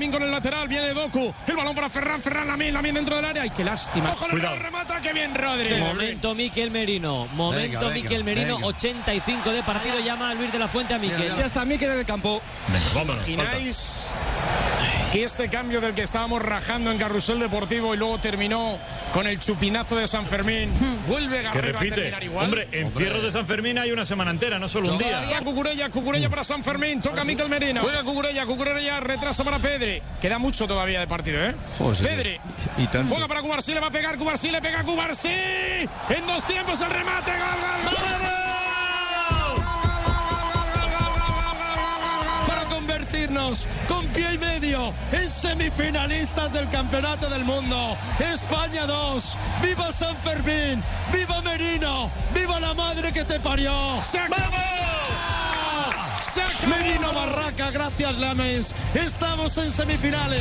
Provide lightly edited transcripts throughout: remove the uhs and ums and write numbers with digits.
Lamine con el lateral, viene Doku, el balón para Ferran Lamine dentro del área. ¡Ay, qué lástima! ¡Ojo, le remata! ¡Qué bien, Rodri! Momento Mikel Merino, Mikel Merino, 85 de partido, llama a Luis de la Fuente a Mikel. Ya está Mikel en el campo. ¿Imagináis que este cambio del que estábamos rajando en Carrusel Deportivo y luego terminó con el chupinazo de San Fermín, vuelve Garrido a terminar igual? Hombre, encierros de San Fermín hay una semana entera, no solo un día. Cucurella para San Fermín, toca Mikel Merino, juega Cucurella, retrasa para Pedri. Queda mucho todavía de partido, ¿eh? Pedri, juega para Cubarsí, le va a pegar Cubarsí, le pega Cubarsí. En 2 tiempos el remate, gol. Convertirnos con pie y medio en semifinalistas del Campeonato del Mundo. España 2, viva San Fermín, viva Merino, viva la madre que te parió. ¡Vamos! Merino Barraca, gracias Lames. Estamos en semifinales.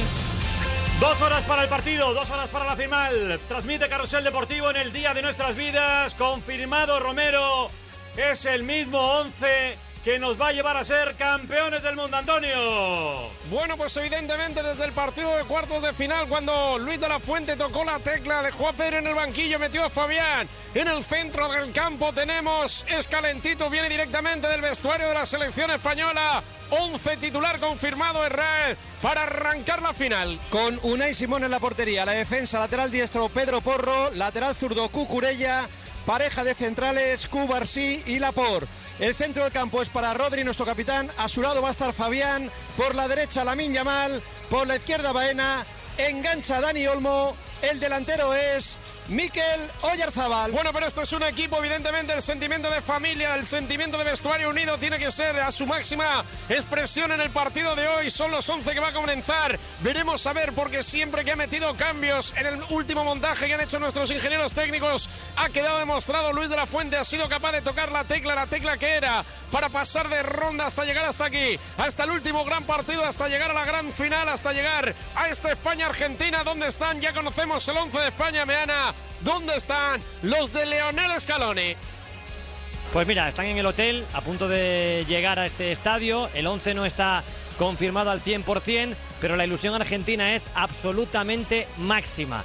2 horas para el partido, 2 horas para la final. Transmite Carrusel Deportivo en el día de nuestras vidas. Confirmado Romero, es el mismo 11 que nos va a llevar a ser campeones del mundo, Antonio. Bueno, pues evidentemente desde el partido de cuartos de final, cuando Luis de la Fuente tocó la tecla, dejó a Pedro en el banquillo, metió a Fabián en el centro del campo. Tenemos, es calentito, viene directamente del vestuario de la selección española. 11 titular confirmado en red para arrancar la final. Con Unai Simón en la portería, la defensa, lateral diestro Pedro Porro, lateral zurdo Cucurella, pareja de centrales Cubarsí y Laporte. El centro del campo es para Rodri, nuestro capitán. A su lado va a estar Fabián. Por la derecha Lamine Yamal. Por la izquierda Baena. Engancha Dani Olmo. El delantero es Mikel Oyarzabal. Bueno, pero esto es un equipo, evidentemente el sentimiento de familia, el sentimiento de vestuario unido tiene que ser a su máxima expresión en el partido de hoy. Son los 11 que va a comenzar. Veremos a ver, porque siempre que ha metido cambios en el último montaje que han hecho nuestros ingenieros técnicos, ha quedado demostrado. Luis de la Fuente ha sido capaz de tocar la tecla que era para pasar de ronda hasta llegar hasta aquí, hasta el último gran partido, hasta llegar a la gran final, hasta llegar a esta España-Argentina. ¿Dónde están? Ya conocemos el 11 de España, Meana. ¿Dónde están los de Lionel Scaloni? Pues mira, están en el hotel a punto de llegar a este estadio. El 11 no está confirmado al 100%, pero la ilusión argentina es absolutamente máxima.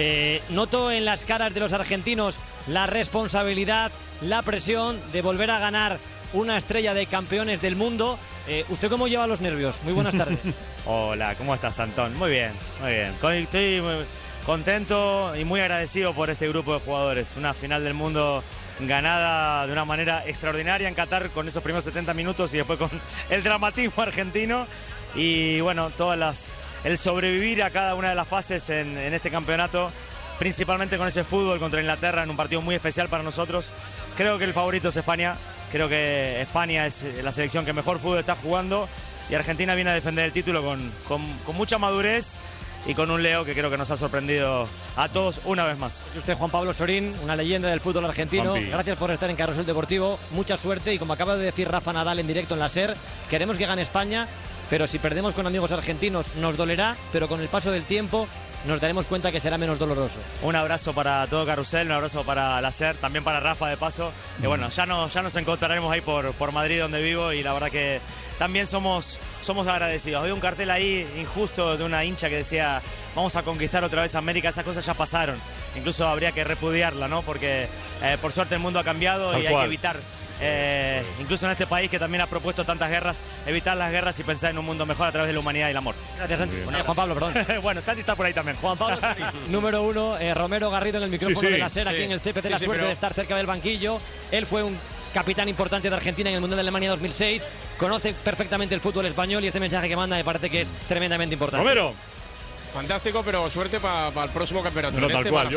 Noto en las caras de los argentinos la responsabilidad, la presión de volver a ganar una estrella de campeones del mundo. ¿Usted cómo lleva los nervios? Muy buenas tardes. Hola, ¿cómo estás, Antón? Muy bien, muy bien. Estoy muy contento y muy agradecido por este grupo de jugadores. Una final del mundo ganada de una manera extraordinaria en Qatar, con esos primeros 70 minutos y después con el dramatismo argentino. Y bueno, el sobrevivir a cada una de las fases en este campeonato, principalmente con ese fútbol contra Inglaterra en un partido muy especial para nosotros. Creo que el favorito es España. Creo que España es la selección que mejor fútbol está jugando y Argentina viene a defender el título con mucha madurez y con un Leo que creo que nos ha sorprendido a todos una vez más. Es usted Juan Pablo Sorín, una leyenda del fútbol argentino. Juanpi. Gracias por estar en Carrusel Deportivo. Mucha suerte y como acaba de decir Rafa Nadal en directo en la SER, queremos que gane España, pero si perdemos con amigos argentinos nos dolerá, pero con el paso del tiempo nos daremos cuenta que será menos doloroso. Un abrazo para todo Carrusel, un abrazo para la SER, también para Rafa de paso. Y bueno, ya nos encontraremos ahí por Madrid donde vivo y la verdad que también somos agradecidos. Había un cartel ahí injusto de una hincha que decía vamos a conquistar otra vez América, esas cosas ya pasaron. Incluso habría que repudiarla, ¿no? Porque por suerte el mundo ha cambiado y hay que evitar, incluso en este país que también ha propuesto tantas guerras, evitar las guerras y pensar en un mundo mejor a través de la humanidad y el amor. Gracias, Santi. Juan Pablo, perdón. Bueno, Santi está por ahí también. Juan Pablo número 1, Romero Garrido en el micrófono de la SER, aquí en el CPC, la suerte de estar cerca del banquillo. Él fue un capitán importante de Argentina en el Mundial de Alemania 2006, conoce perfectamente el fútbol español y este mensaje que manda me parece que es tremendamente importante. Romero. Fantástico, pero suerte para el próximo campeonato. Pero tal cual,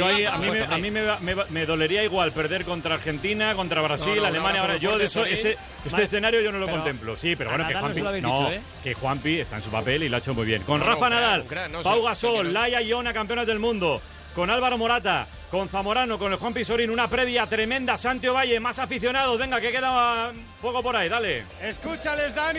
a mí me dolería igual perder contra Argentina, contra Brasil, Alemania. Ahora yo de eso, este escenario yo no lo contemplo. Sí, pero bueno, que Juanpi, que Juanpi está en su papel y lo ha hecho muy bien. Con Rafa Nadal, Pau Gasol, Laia y Iona, campeonas del mundo. Con Álvaro Morata, con Zamorano, con el Juanpi Sorín, una previa tremenda. Santi Ovalle, más aficionados. Venga, que queda poco por ahí, dale. Escúchales, Dani.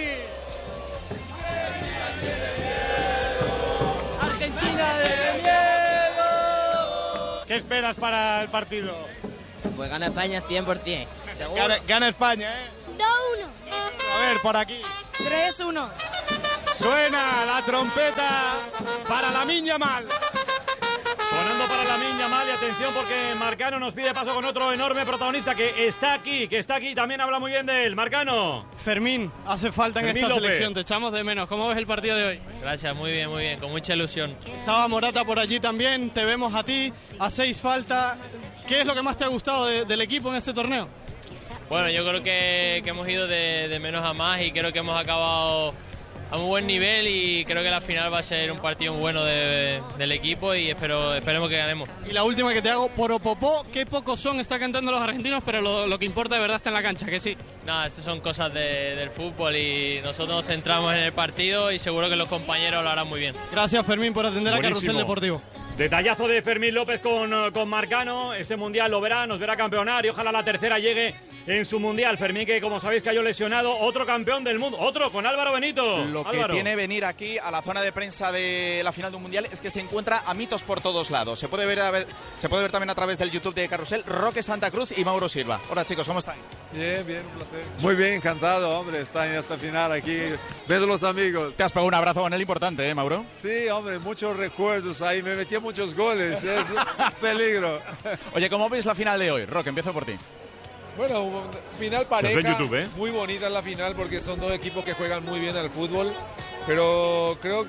Argentina de miedo. ¿Qué esperas para el partido? Pues gana España 100%. Gana España, ¿eh? 2-1. A ver, por aquí. 3-1. Suena la trompeta para Lamine Yamal. Sonando para Lamine Yamal, y atención porque Marcano nos pide paso con otro enorme protagonista que está aquí, también habla muy bien de él. Marcano. Fermín, hace falta en esta López. selección, te echamos de menos. ¿Cómo ves el partido de hoy? Gracias, muy bien, con mucha ilusión. Estaba Morata por allí también, te vemos a ti, hacéis falta. ¿Qué es lo que más te ha gustado del equipo en este torneo? Bueno, yo creo que hemos ido de menos a más y creo que hemos acabado a muy buen nivel y creo que la final va a ser un partido bueno del equipo y esperemos que ganemos. Y la última que te hago, Poropopó, qué pocos son, está cantando los argentinos, pero lo que importa de verdad está en la cancha, que sí. Nada, estas son cosas del fútbol y nosotros nos centramos en el partido y seguro que los compañeros lo harán muy bien. Gracias, Fermín, por atender a Carrusel Deportivo. Detallazo de Fermín López con Marcano. Este mundial lo verá, nos verá campeonar y ojalá la tercera llegue en su mundial. Fermín, que como sabéis cayó lesionado, otro campeón del mundo, otro con Álvaro Benito. Lo que tiene venir aquí a la zona de prensa de la final de un mundial es que se encuentra a mitos por todos lados. Se puede ver también a través del YouTube de Carrusel, Roque Santa Cruz y Mauro Silva. Hola chicos, ¿cómo estáis? Bien, un placer. Muy bien, encantado, hombre, estar en esta final aquí, viendo los amigos. Te has pegado un abrazo con él importante, Mauro? Sí, hombre, muchos recuerdos ahí, me metí muchos goles, es un peligro. Oye, ¿cómo ves la final de hoy? Roque, empiezo por ti. Bueno, final pareja, en YouTube, ¿eh? Muy bonita la final porque son dos equipos que juegan muy bien al fútbol, pero creo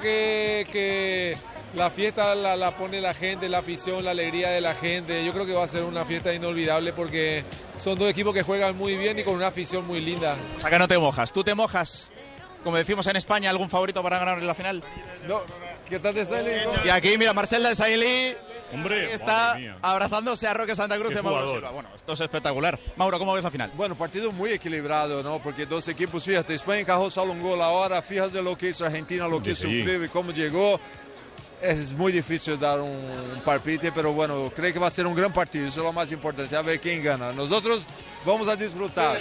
que la fiesta la pone la gente, la afición, la alegría de la gente. Yo creo que va a ser una fiesta inolvidable porque son dos equipos que juegan muy bien y con una afición muy linda. O sea que no te mojas, ¿tú te mojas? Como decimos en España, ¿algún favorito para ganar en la final? No, ¿qué tal de Sailly? Y aquí, mira, Marcel de Sailly. Hombre, está abrazándose a Roque Santa Cruz y Mauro Silva. Bueno, esto es espectacular. Mauro, ¿cómo ves la final? Bueno, partido muy equilibrado, ¿no? Porque dos equipos, fíjate, España encajó solo un gol ahora, fíjate lo que hizo Argentina, lo que sufrió y cómo llegó. Es muy difícil dar un palpite, pero bueno, creo que va a ser un gran partido, eso es lo más importante, a ver quién gana. Nosotros vamos a disfrutar.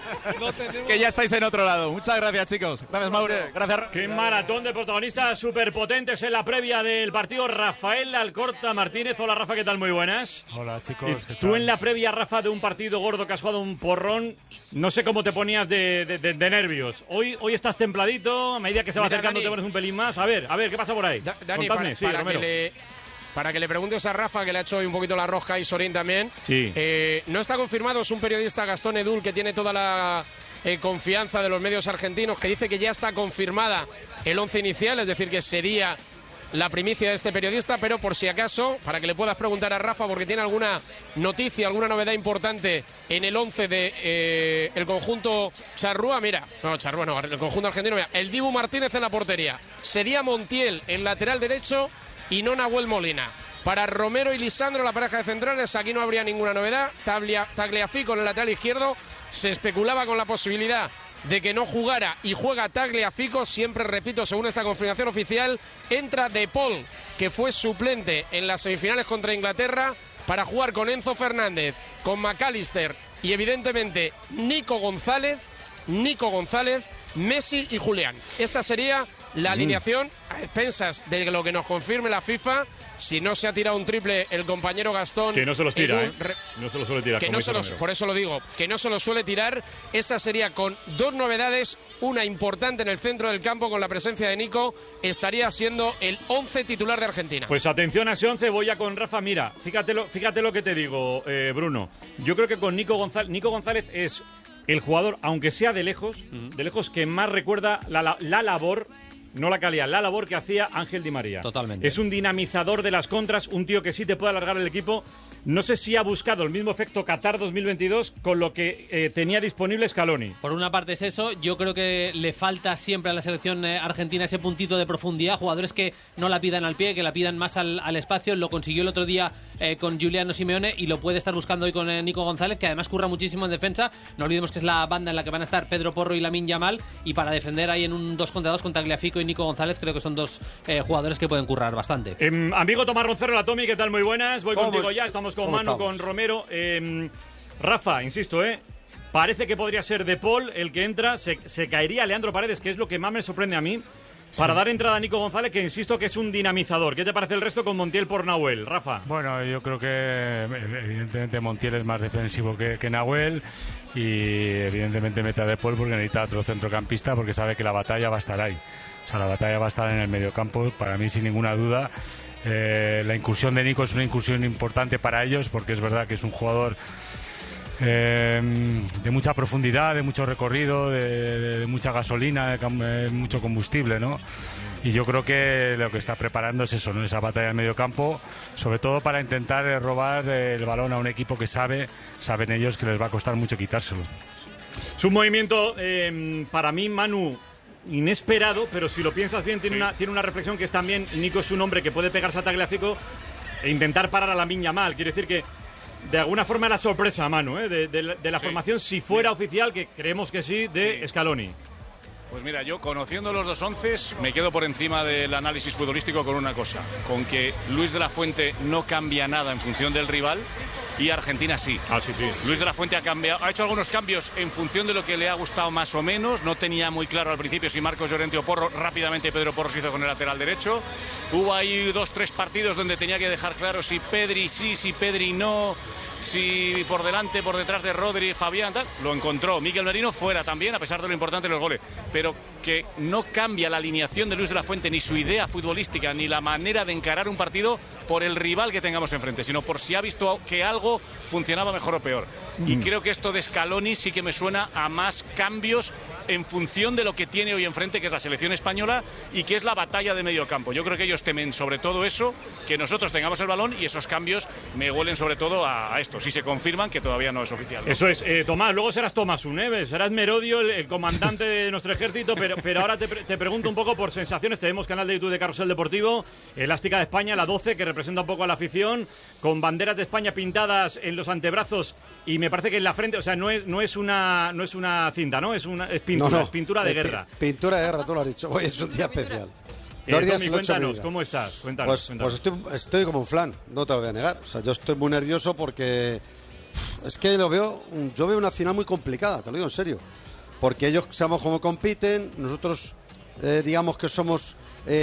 Que ya estáis en otro lado. Muchas gracias, chicos. Gracias, Mauro. Gracias. Qué maratón de protagonistas superpotentes en la previa del partido. Rafael Alcorta Martínez. Hola, Rafa, ¿qué tal? Muy buenas. Hola, chicos. ¿Qué Tú tal? en la previa, Rafa, de un partido gordo que has jugado un porrón, no sé cómo te ponías de nervios. Hoy estás templadito, a medida que se va acercando Dani, te pones un pelín más. A ver, ¿qué pasa por ahí? Dani, contadme, para que le preguntes a Rafa, que le ha hecho hoy un poquito la rosca y Sorín también. Sí. No está confirmado, es un periodista, Gastón Edul, que tiene toda la confianza de los medios argentinos, que dice que ya está confirmada el 11 inicial, es decir, que sería la primicia de este periodista, pero por si acaso, para que le puedas preguntar a Rafa, porque tiene alguna noticia, alguna novedad importante en el 11 de el conjunto Charrúa, el conjunto argentino, mira, el Dibu Martínez en la portería, sería Montiel en lateral derecho y no Nahuel Molina. Para Romero y Lisandro, la pareja de centrales, aquí no habría ninguna novedad. Tagliafico en el lateral izquierdo, se especulaba con la posibilidad de que no jugara y juega Tagliafico, siempre repito, según esta confirmación oficial, entra De Paul, que fue suplente en las semifinales contra Inglaterra, para jugar con Enzo Fernández, con McAllister y evidentemente Nico González, Messi y Julián. Esta sería la alineación a expensas de lo que nos confirme la FIFA. Si no se ha tirado un triple el compañero Gastón, que no se los tira, no se los suele tirar, por eso lo digo, que no se los suele tirar. Esa sería con dos novedades, una importante en el centro del campo con la presencia de Nico, estaría siendo el 11 titular de Argentina. Pues atención a ese 11, voy ya con Rafa. Mira, fíjate lo que te digo, Bruno. Yo creo que con Nico González es el jugador, aunque sea de lejos, que más recuerda la labor, no la calidad, la labor que hacía Ángel Di María. Totalmente. Es un dinamizador de las contras, un tío que sí te puede alargar el equipo. No sé si ha buscado el mismo efecto Qatar 2022 con lo que tenía disponible Scaloni. Por una parte es eso, yo creo que le falta siempre a la selección argentina ese puntito de profundidad, jugadores que no la pidan al pie, que la pidan más al espacio. Lo consiguió el otro día con Giuliano Simeone y lo puede estar buscando hoy con Nico González, que además curra muchísimo en defensa. No olvidemos que es la banda en la que van a estar Pedro Porro y Lamine Yamal, y para defender ahí en un 2 contra 2 con Tagliafico y Nico González, creo que son dos jugadores que pueden currar bastante. Amigo Tomás Roncero, la Tomi, ¿qué tal? Muy buenas. Voy contigo ya, estamos con Manu, con Romero. Rafa, insisto, parece que podría ser De Paul el que entra, se caería Leandro Paredes, que es lo que más me sorprende a mí, para dar entrada a Nico González, que insisto que es un dinamizador. ¿Qué te parece el resto con Montiel por Nahuel, Rafa? Bueno, yo creo que evidentemente Montiel es más defensivo que Nahuel, y evidentemente mete a De Paul porque necesita otro centrocampista, porque sabe que la batalla va a estar ahí. O sea, la batalla va a estar en el mediocampo, para mí sin ninguna duda. La incursión de Nico es una incursión importante para ellos, porque es verdad que es un jugador de mucha profundidad, de mucho recorrido, de mucha gasolina, de mucho combustible, ¿no? Y yo creo que lo que está preparando es eso, ¿no? Esa batalla en medio campo, sobre todo para intentar robar el balón a un equipo que saben ellos que les va a costar mucho quitárselo. Es un movimiento, para mí, Manu, inesperado, pero si lo piensas bien, tiene una reflexión, que es también, Nico es un hombre que puede pegarse a tagliafico e intentar parar a Lamine Yamal. Quiere decir que de alguna forma era sorpresa, Manu, de la formación, si fuera oficial, que creemos que sí, de Scaloni. Pues mira, yo conociendo los dos onces me quedo por encima del análisis futbolístico con una cosa, con que Luis de la Fuente no cambia nada en función del rival y Argentina sí. Sí. Luis de la Fuente ha hecho algunos cambios en función de lo que le ha gustado más o menos. No tenía muy claro al principio si Marcos Llorente o Porro. Rápidamente Pedro Porro se hizo con el lateral derecho. Hubo ahí 2-3 partidos donde tenía que dejar claro si Pedri sí, si Pedri no, si por delante, por detrás de Rodri, Fabián, tal. Lo encontró. Mikel Merino fuera también, a pesar de lo importante de los goles. Pero que no cambia la alineación de Luis de la Fuente, ni su idea futbolística, ni la manera de encarar un partido por el rival que tengamos enfrente, sino por si ha visto que algo funcionaba mejor o peor. Y creo que esto de Scaloni sí que me suena a más cambios en función de lo que tiene hoy enfrente, que es la selección española y que es la batalla de medio campo. Yo creo que ellos temen sobre todo eso, que nosotros tengamos el balón, y esos cambios me huelen sobre todo a esto, si se confirman, que todavía no es oficial, ¿no? Eso es, Tomás, luego serás Tomás Uneves, serás Merodio, el comandante de nuestro ejército, pero ahora te pregunto un poco por sensaciones. Tenemos canal de YouTube de Carrusel Deportivo, Elástica de España, la 12, que representa un poco a la afición, con banderas de España pintadas en los antebrazos y me parece que en la frente, o sea, no es una cinta, ¿no? Es pintura, es pintura de guerra. Pintura de guerra, tú lo has dicho. Hoy es un día especial. Tommy, cuéntanos, ¿cómo estás? Cuéntanos. Pues estoy como un flan, no te lo voy a negar. O sea, yo estoy muy nervioso porque es que yo veo una final muy complicada, te lo digo en serio. Porque ellos sabemos cómo compiten, nosotros digamos que somos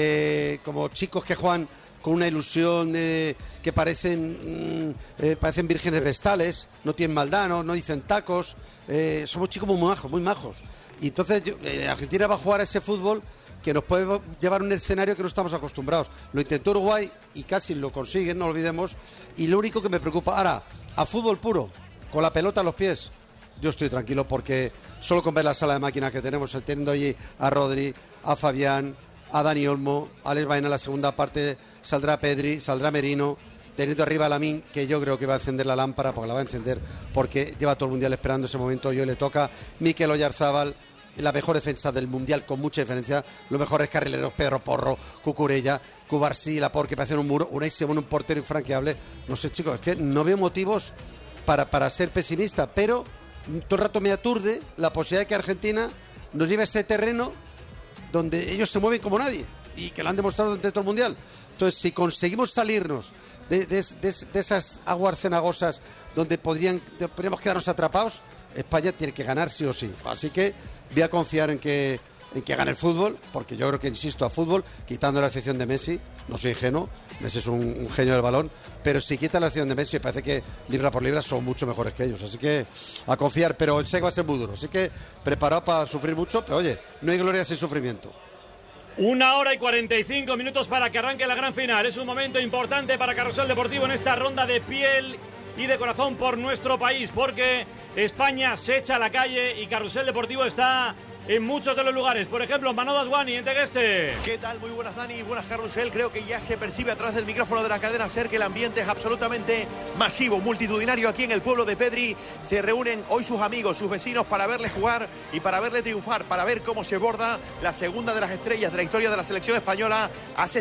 como chicos que juegan con una ilusión que parecen vírgenes vestales, no tienen maldad, no dicen tacos, somos chicos muy majos. Y entonces Argentina va a jugar a ese fútbol que nos puede llevar a un escenario que no estamos acostumbrados. Lo intentó Uruguay y casi lo consiguen, no olvidemos. Y lo único que me preocupa, ahora, a fútbol puro, con la pelota a los pies, yo estoy tranquilo porque solo con ver la sala de máquinas que tenemos, teniendo allí a Rodri, a Fabián, a Dani Olmo, a Alex Baena en la segunda parte, saldrá Pedri, saldrá Merino, teniendo arriba a Lamine, que yo creo que va a encender la lámpara, porque la va a encender, porque lleva todo el Mundial esperando ese momento, y hoy le toca Mikel Oyarzábal, la mejor defensa del Mundial con mucha diferencia, los mejores carrileros, Pedro Porro, Cucurella, Cubarsí, Laporte, que parecen un muro, Unai Simón, un portero infranqueable. No sé, chicos, es que no veo motivos para ser pesimista, pero todo el rato me aturde la posibilidad de que Argentina nos lleve a ese terreno donde ellos se mueven como nadie y que lo han demostrado durante todo el Mundial. Entonces, si conseguimos salirnos de esas aguas cenagosas donde podríamos quedarnos atrapados, España tiene que ganar sí o sí. Así que voy a confiar en que gane el fútbol, porque yo creo que, insisto, a fútbol, quitando la excepción de Messi, no soy ingenuo, Messi es un genio del balón, pero si quita la excepción de Messi, parece que libra por libra son mucho mejores que ellos. Así que a confiar, pero sé que va a ser muy duro. Así que preparado para sufrir mucho, pero oye, no hay gloria sin sufrimiento. 1 hora y 45 minutos para que arranque la gran final. Es un momento importante para Carrusel Deportivo en esta ronda de piel y de corazón por nuestro país, porque España se echa a la calle y Carrusel Deportivo está en muchos de los lugares. Por ejemplo, Manolo Asguani, en Tegueste. ¿Qué tal? Muy buenas, Dani, buenas, Carrusel. Creo que ya se percibe a través del micrófono de la cadena SER que el ambiente es absolutamente masivo, multitudinario aquí en el pueblo de Pedri. Se reúnen hoy sus amigos, sus vecinos, para verle jugar y para verle triunfar, para ver cómo se borda la segunda de las estrellas de la historia de la selección española. Hace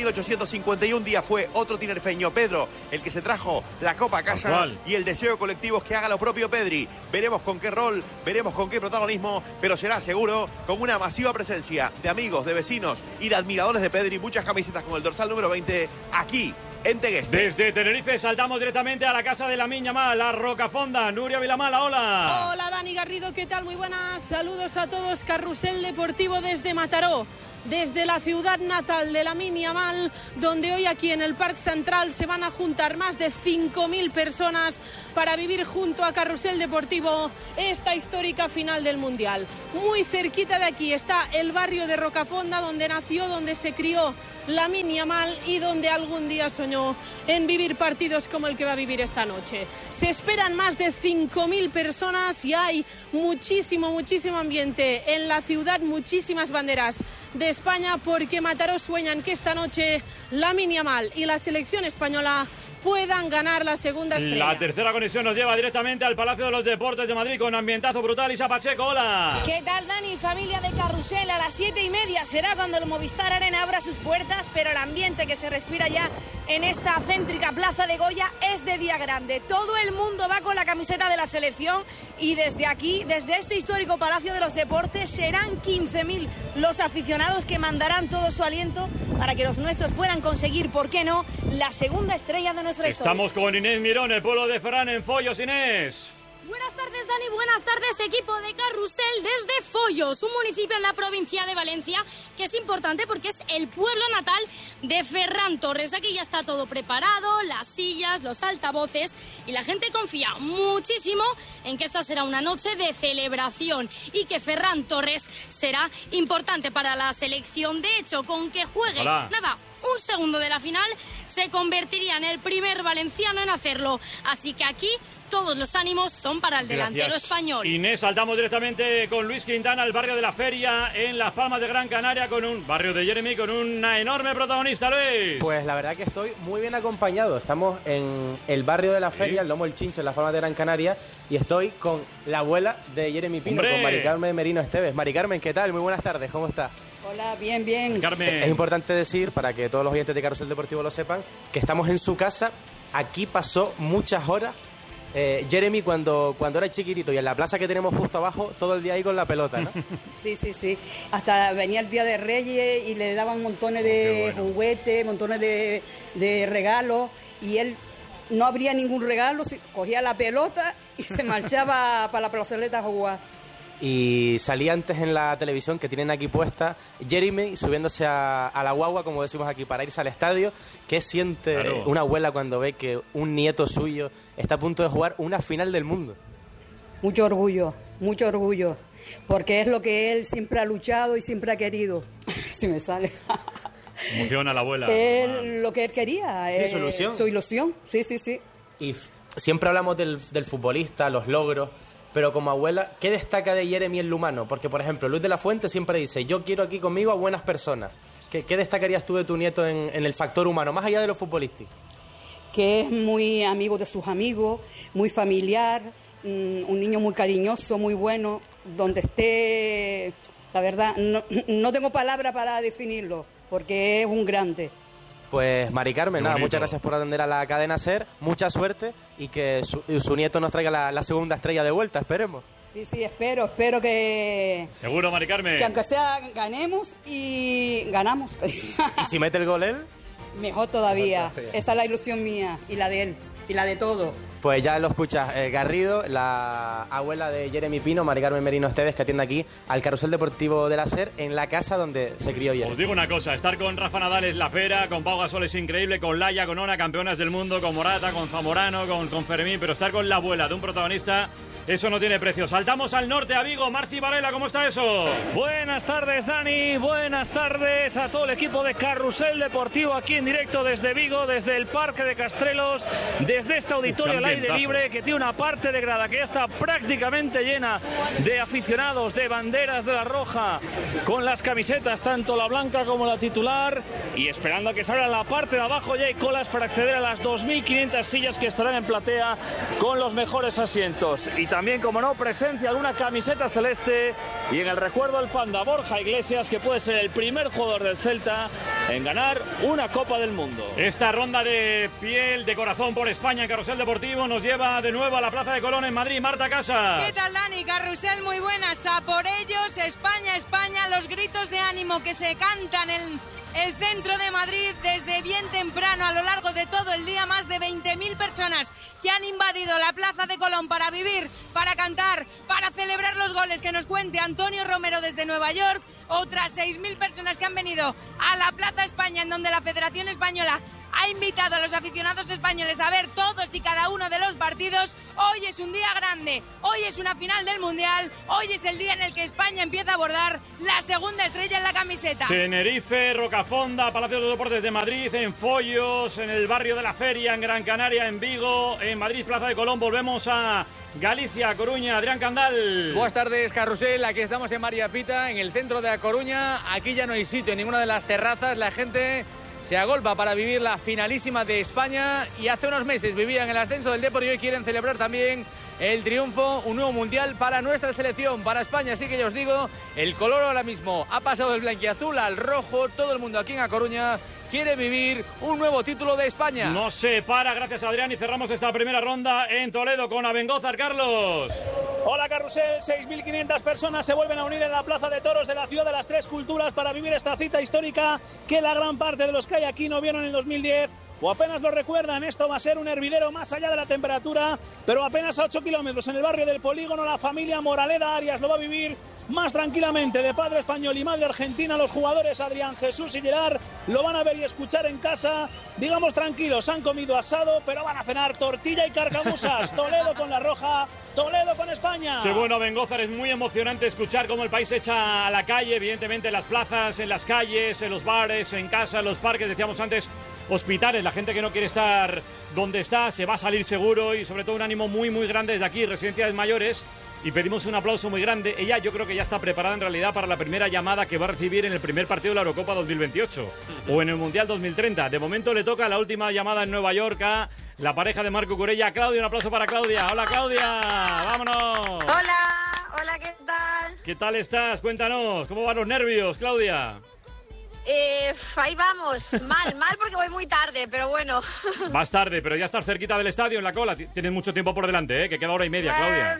5.851 días fue otro tinerfeño, Pedro, el que se trajo la copa a casa, y el deseo colectivo es que haga lo propio Pedri. Veremos con qué rol, veremos con qué protagonismo, pero será seguro con una masiva presencia de amigos, de vecinos y de admiradores de Pedri. Muchas camisetas con el dorsal número 20 aquí en Tegueste. Desde Tenerife saltamos directamente a la casa de Lamine Yamal, la Rocafonda. Nuria Vilamala, hola. Hola, Dani Garrido, ¿qué tal? Muy buenas, saludos a todos. Carrusel Deportivo desde Mataró. desde la ciudad natal de Lamine Yamal, donde hoy aquí en el Parque Central se van a juntar más de 5.000 personas para vivir junto a Carrusel Deportivo esta histórica final del Mundial. Muy cerquita de aquí está el barrio de Rocafonda, donde nació, donde se crió Lamine Yamal y donde algún día soñó en vivir partidos como el que va a vivir esta noche. Se esperan más de 5.000 personas y hay muchísimo ambiente en la ciudad, muchísimas banderas de España, porque Mataró sueñan que esta noche Lamine Yamal y la selección española puedan ganar la segunda estrella. La tercera conexión nos lleva directamente al Palacio de los Deportes de Madrid con ambientazo brutal. Isa Pacheco, hola. ¿Qué tal, Dani? Familia de Carrusel, a las 7:30 será cuando el Movistar Arena abra sus puertas, pero el ambiente que se respira ya en esta céntrica Plaza de Goya es de día grande. Todo el mundo va con la camiseta de la selección y desde aquí, desde este histórico Palacio de los Deportes, serán 15.000 los aficionados que mandarán todo su aliento para que los nuestros puedan conseguir, ¿por qué no?, la segunda estrella de nuestra historia. Estamos con Inés Mirón, el pueblo de Ferran en Follos. Inés. Buenas tardes, Dani, buenas tardes, equipo de Carrusel desde Follos, un municipio en la provincia de Valencia que es importante porque es el pueblo natal de Ferran Torres. Aquí ya está todo preparado, las sillas, los altavoces, y la gente confía muchísimo en que esta será una noche de celebración y que Ferran Torres será importante para la selección. De hecho, con que juegue un segundo de la final, se convertiría en el primer valenciano en hacerlo. Así que aquí todos los ánimos son para el delantero español. Inés, saltamos directamente con Luis Quintana al barrio de la Feria en Las Palmas de Gran Canaria, con un barrio de Jeremy con una enorme protagonista, Luis. Pues la verdad que estoy muy bien acompañado. Estamos en el barrio de la Feria, el Lomo El Chinche, en Las Palmas de Gran Canaria, y estoy con la abuela de Jeremy Pino, con Mari Carmen Merino Esteves. Mari Carmen, ¿qué tal? Muy buenas tardes, ¿cómo estás? Hola, bien. Es importante decir, para que todos los oyentes de Carrusel Deportivo lo sepan, que estamos en su casa. Aquí pasó muchas horas Jeremy cuando era chiquitito, y en la plaza que tenemos justo abajo, todo el día ahí con la pelota, ¿no? Sí. Hasta venía el Día de Reyes y le daban montones de juguetes, montones de regalos, y él no abría ningún regalo, cogía la pelota y se marchaba para la plazoleta a jugar. Y salía antes en la televisión, que tienen aquí puesta, Jeremy subiéndose a la guagua, como decimos aquí, para irse al estadio. ¿Qué siente una abuela cuando ve que un nieto suyo está a punto de jugar una final del mundo? Mucho orgullo, porque es lo que él siempre ha luchado y siempre ha querido. Si me sale. Emociona la abuela. Lo que él quería. Sí, su ilusión. Su ilusión, sí. Y siempre hablamos del futbolista, los logros, pero como abuela, ¿qué destaca de Jeremy en lo humano? Porque, por ejemplo, Luis de la Fuente siempre dice, yo quiero aquí conmigo a buenas personas. ¿Qué destacarías tú de tu nieto en el factor humano, más allá de lo futbolístico? Que es muy amigo de sus amigos, muy familiar, un niño muy cariñoso, muy bueno, donde esté, la verdad, no tengo palabra para definirlo, porque es un grande. Pues Mari Carmen, muchas gracias por atender a la cadena SER, mucha suerte y que su nieto nos traiga la segunda estrella de vuelta, esperemos. Sí, espero que... Seguro, Mari Carmen. Que aunque sea ganemos y ganamos. ¿Y si mete el gol él? Mejor todavía. Esa es la ilusión mía y la de él y la de todo. Pues ya lo escuchas, Garrido, la abuela de Jeremy Pino, Mari Carmen Merino Esteves, que atiende aquí al Carrusel Deportivo de la SER, en la casa donde se crió Jeremy. Os digo una cosa, estar con Rafa Nadal es la pera, con Pau Gasol es increíble, con Laia, con Ona, campeonas del mundo, con Morata, con Zamorano, con Fermín, pero estar con la abuela de un protagonista, eso no tiene precio. Saltamos al norte, a Vigo. Marci Varela, ¿cómo está eso? Buenas tardes, Dani. Buenas tardes a todo el equipo de Carrusel Deportivo aquí en directo desde Vigo, desde el Parque de Castrelos, desde este auditorio al aire libre que tiene una parte de grada que ya está prácticamente llena de aficionados, de banderas de la roja, con las camisetas, tanto la blanca como la titular, y esperando a que salga la parte de abajo. Ya hay colas para acceder a las 2.500 sillas que estarán en platea con los mejores asientos. Y también, como no, presencia de una camiseta celeste y en el recuerdo al Panda Borja Iglesias, que puede ser el primer jugador del Celta en ganar una Copa del Mundo. Esta ronda de piel, de corazón por España en Carrusel Deportivo nos lleva de nuevo a la Plaza de Colón en Madrid. Marta Casas. ¿Qué tal, Dani? Carrusel, muy buenas. A por ellos, España, España, los gritos de ánimo que se cantan en el centro de Madrid desde bien temprano a lo largo de todo el día. Más de 20.000 personas que han invadido la Plaza de Colón para vivir, para cantar, para celebrar los goles que nos cuente Antonio Romero desde Nueva York. Otras 6.000 personas que han venido a la Plaza España, en donde la Federación Española ha invitado a los aficionados españoles a ver todos y cada uno de los partidos. Hoy es un día grande, hoy es una final del Mundial, hoy es el día en el que España empieza a bordar la segunda estrella en la camiseta. Tenerife, Rocafonda, Palacio de los Deportes de Madrid, en Follos, en el barrio de la Feria, en Gran Canaria, en Vigo, en Madrid, Plaza de Colón. Volvemos a Galicia, Coruña. Adrián Candal. Buenas tardes, Carrusel. Aquí estamos en María Pita, en el centro de A Coruña. Aquí ya no hay sitio en ninguna de las terrazas. La gente se agolpa para vivir la finalísima de España, y hace unos meses vivían el ascenso del Depor y hoy quieren celebrar también el triunfo, un nuevo mundial para nuestra selección, para España. Así que ya os digo, el color ahora mismo ha pasado del blanquiazul al rojo. Todo el mundo aquí en A Coruña quiere vivir un nuevo título de España. No se para, gracias Adrián, y cerramos esta primera ronda en Toledo con Abengózar. Carlos. Hola Carrusel, 6.500 personas se vuelven a unir en la Plaza de Toros de la Ciudad de las Tres Culturas para vivir esta cita histórica que la gran parte de los que hay aquí no vieron en el 2010 o apenas lo recuerdan. Esto va a ser un hervidero más allá de la temperatura, pero apenas a 8 kilómetros en el barrio del Polígono. La familia Moraleda Arias lo va a vivir más tranquilamente, de padre español y madre argentina. Los jugadores Adrián, Jesús y Gerard lo van a ver y escuchar en casa, digamos tranquilos. Han comido asado, pero van a cenar tortilla y carcamusas. Toledo con la roja, Toledo con España. Qué bueno, Bengózar, es muy emocionante escuchar cómo el país se echa a la calle, evidentemente en las plazas, en las calles, en los bares, en casa, en los parques, decíamos antes, hospitales. La gente que no quiere estar donde está se va a salir seguro, y sobre todo un ánimo muy muy grande desde aquí, Residencias Mayores. Y pedimos un aplauso muy grande. Ella, yo creo que ya está preparada en realidad para la primera llamada que va a recibir en el primer partido de la Eurocopa 2028 o en el Mundial 2030. De momento le toca la última llamada en Nueva York a la pareja de Marco Curella. Claudia, un aplauso para Claudia. Hola Claudia, vámonos. Hola, ¿qué tal? ¿Qué tal estás? Cuéntanos, ¿cómo van los nervios, Claudia? Ahí vamos, mal porque voy muy tarde, pero bueno. Vas tarde, pero ya estás cerquita del estadio, en la cola. Tienes mucho tiempo por delante, que queda hora y media, Claudia.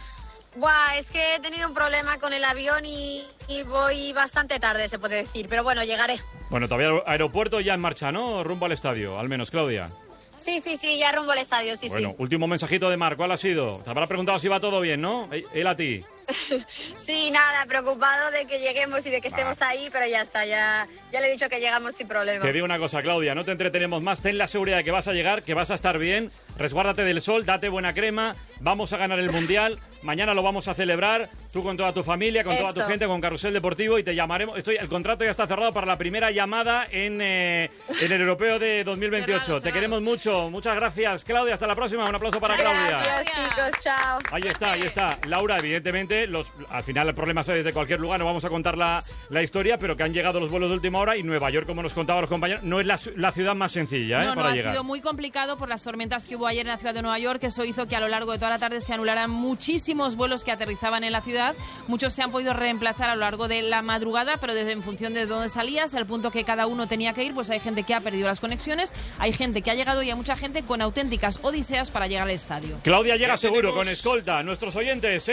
Buah, es que he tenido un problema con el avión y voy bastante tarde, se puede decir, pero bueno, llegaré. Bueno, todavía aeropuerto ya en marcha, ¿no? Rumbo al estadio, al menos, Claudia. Sí, ya rumbo al estadio, sí. Bueno, último mensajito de Marc, ¿cuál ha sido? Te habrá preguntado si va todo bien, ¿no? Él a ti. Sí, nada, preocupado de que lleguemos y de que estemos ahí, pero ya está, ya le he dicho que llegamos sin problema. Te digo una cosa, Claudia, no te entretenemos más, ten la seguridad de que vas a llegar, que vas a estar bien, resguárdate del sol, date buena crema, vamos a ganar el Mundial, mañana lo vamos a celebrar, tú con toda tu familia, con toda tu gente, con Carrusel Deportivo, y te llamaremos. El contrato ya está cerrado para la primera llamada en el Europeo de 2028. Te queremos mucho, muchas gracias, Claudia, hasta la próxima, un aplauso para Claudia. Gracias, chicos, chao. Ahí está. Laura, evidentemente, al final el problema es desde cualquier lugar, no vamos a contar la historia, pero que han llegado los vuelos de última hora, y Nueva York, como nos contaban los compañeros, no es la ciudad más sencilla para llegar. Ha sido muy complicado por las tormentas que hubo ayer en la ciudad de Nueva York. Eso hizo que a lo largo de toda la tarde se anularan muchísimos vuelos que aterrizaban en la ciudad. Muchos se han podido reemplazar a lo largo de la madrugada, pero en función de dónde salías, el punto que cada uno tenía que ir, pues hay gente que ha perdido las conexiones, hay gente que ha llegado y hay mucha gente con auténticas odiseas para llegar al estadio. Claudia llega seguro, con escolta. Nuestros oyentes,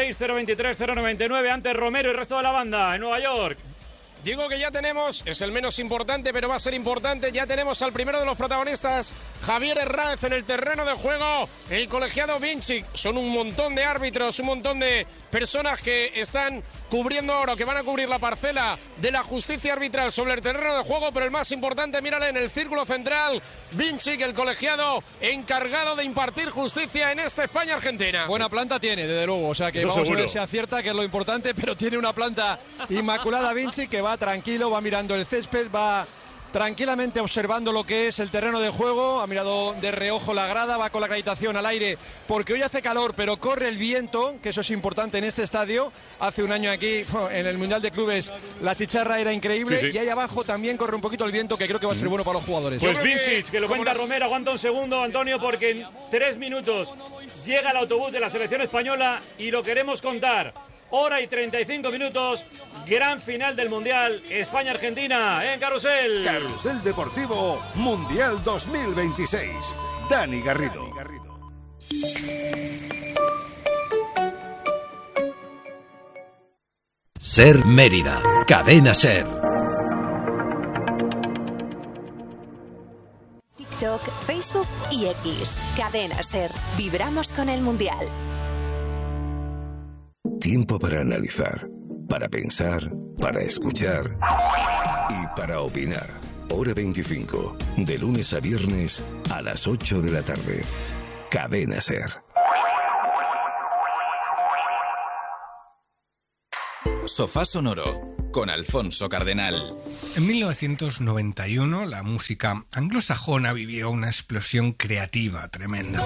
636-023-099, antes Romero y el resto de la banda en Nueva York. Digo que ya tenemos, es el menos importante, pero va a ser importante, ya tenemos al primero de los protagonistas, Javier Herráez, en el terreno de juego, el colegiado Vinci. Son un montón de árbitros, un montón de personas que están cubriendo ahora, que van a cubrir la parcela de la justicia arbitral sobre el terreno de juego, pero el más importante, mírale, en el círculo central, Vinci, el colegiado encargado de impartir justicia en esta España-Argentina. Buena planta tiene, desde luego, o sea que vamos a ver si acierta, que es lo importante, pero tiene una planta inmaculada Vinci, que va tranquilo, va mirando el césped, va tranquilamente observando lo que es el terreno de juego, ha mirado de reojo la grada, va con la acreditación al aire, porque hoy hace calor, pero corre el viento, que eso es importante en este estadio. Hace un año aquí, en el Mundial de Clubes, la chicharra era increíble, y ahí abajo también corre un poquito el viento, que creo que va a ser bueno para los jugadores. Pues Vincic, que lo cuenta Romero, aguanta un segundo, Antonio, porque en 3 minutos llega el autobús de la selección española y lo queremos contar. Hora y 35 minutos, gran final del Mundial, España-Argentina, en Carrusel. Carrusel Deportivo, Mundial 2026. Dani Garrido. Ser Mérida, Cadena Ser. TikTok, Facebook y X. Cadena SER. Vibramos con el Mundial. Tiempo para analizar, para pensar, para escuchar y para opinar. Hora 25, de lunes a viernes a las 8 de la tarde. Cadena SER. Sofá Sonoro, con Alfonso Cardenal. En 1991, la música anglosajona vivió una explosión creativa tremenda.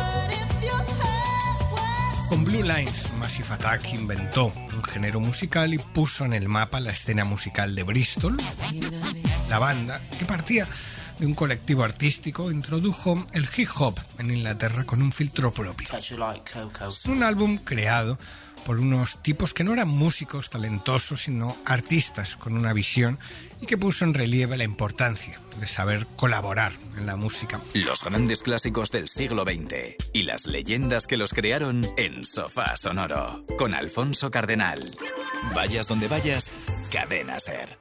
Con Blue Lines, Massive Attack inventó un género musical y puso en el mapa la escena musical de Bristol. La banda, que partía de un colectivo artístico, introdujo el hip hop en Inglaterra con un filtro propio. Un álbum creado por unos tipos que no eran músicos talentosos, sino artistas con una visión, y que puso en relieve la importancia de saber colaborar en la música. Los grandes clásicos del siglo XX y las leyendas que los crearon en Sofá Sonoro, con Alfonso Cardenal. Vayas donde vayas, Cadena SER.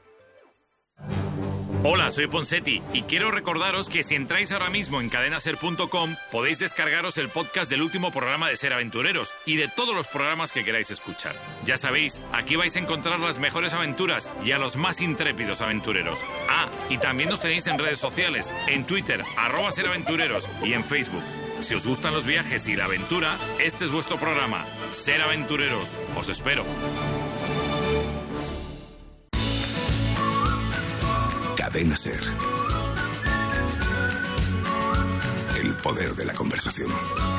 Hola, soy Ponsetti y quiero recordaros que si entráis ahora mismo en cadenaser.com podéis descargaros el podcast del último programa de Ser Aventureros y de todos los programas que queráis escuchar. Ya sabéis, aquí vais a encontrar las mejores aventuras y a los más intrépidos aventureros. Ah, y también nos tenéis en redes sociales, en Twitter, @seraventureros y en Facebook. Si os gustan los viajes y la aventura, este es vuestro programa. Ser Aventureros. Os espero. Cadena SER. El poder de la conversación.